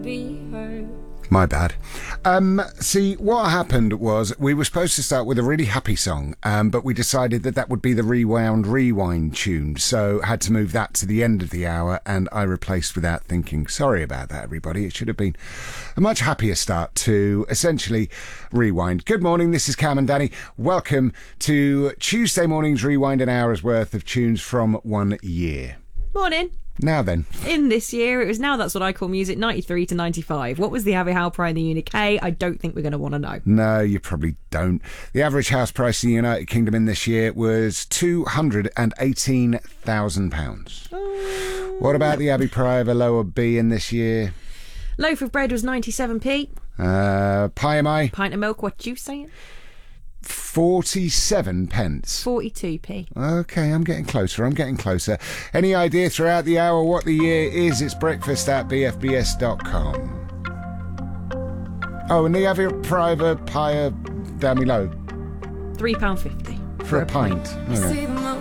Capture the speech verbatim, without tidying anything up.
be heard. My bad. Um, see, what happened was we were supposed to start with a really happy song, um, but we decided that that would be the Rewound Rewind tune, so had to move that to the end of the hour, and I replaced without thinking. Sorry about that, everybody. It should have been a much happier start to essentially Rewind. Good morning, this is Cam and Danny. Welcome to Tuesday morning's Rewind, an hour's worth of tunes from one year. Morning. Now then. In this year, it was Now That's What I Call Music, ninety-three to ninety-five. What was the average house price in the U K? I don't think we're going to want to know. No, you probably don't. The average house price in the United Kingdom in this year was two hundred eighteen thousand pounds. Oh. What about the Abbey Pie of a Lower B in this year? Loaf of bread was ninety-seven p. Uh, pie am I? Pint of milk, what you saying? forty-seven pence. forty-two p. Okay, I'm getting closer, I'm getting closer. Any idea throughout the hour what the year is? It's breakfast at b f b s dot com. Oh, and the Abbey Private Pie of Dammy Low? three pounds fifty. For, for a, a pint. pint. Okay.